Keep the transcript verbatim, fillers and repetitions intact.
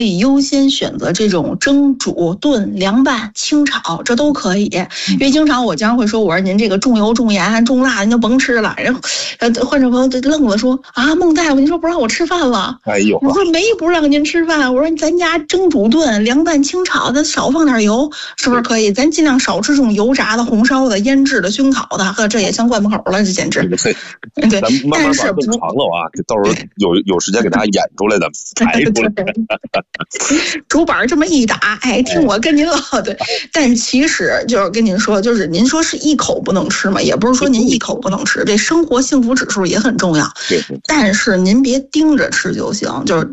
以优先选择这种蒸、煮、炖、凉拌、清炒，这都可以。因为经常我经常会说，我说您这个重油、重盐、重辣，您就甭吃了。然后，呃，患者朋友愣了，说啊，孟大夫，您说不让我吃饭了？ 哎呦， 我说没不让您吃饭，我说咱家蒸、煮、炖、凉拌、清炒，咱少放点油，是不是可以？咱尽量少吃这种油炸的、红烧的、腌制的、熏烤的，呵，这也像灌木口了，这简直。 对， 对， 咱慢慢把但是不炖长了啊，到时候有有时间给大家演出来的，排出来。 主板这么一打，哎，听我跟您唠。对，但其实就是跟您说，就是您说是一口不能吃嘛，也不是说您一口不能吃，这生活幸福指数也很重要。 对， 但是您别盯着吃就行，就是。